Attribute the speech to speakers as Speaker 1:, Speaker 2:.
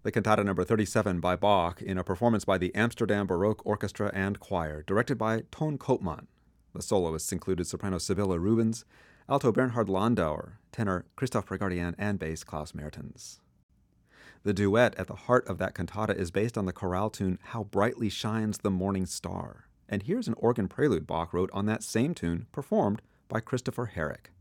Speaker 1: The Cantata number 37 by Bach in a performance by the Amsterdam Baroque Orchestra and Choir, directed by Ton Koopman. The soloists included soprano Sibylle Rubens, alto Bernhard Landauer, tenor Christoph Pregardian, and bass Klaus Mertens. The duet at the heart of that cantata is based on the chorale tune How Brightly Shines the Morning Star. And here's an organ prelude Bach wrote on that same tune, performed by Christopher Herrick.